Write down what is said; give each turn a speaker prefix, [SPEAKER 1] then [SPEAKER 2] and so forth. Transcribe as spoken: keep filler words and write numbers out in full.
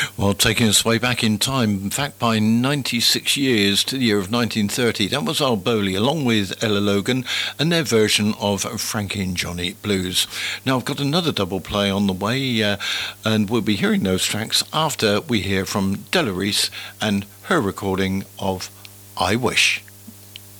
[SPEAKER 1] Well, taking us way back in time, in fact, by ninety-six years to the year of nineteen thirty, that was Al Bowley, along with Ella Logan, and their version of Frankie and Johnny Blues. Now, I've got another double play on the way, uh, and we'll be hearing those tracks after we hear from Della Reese and her recording of I Wish.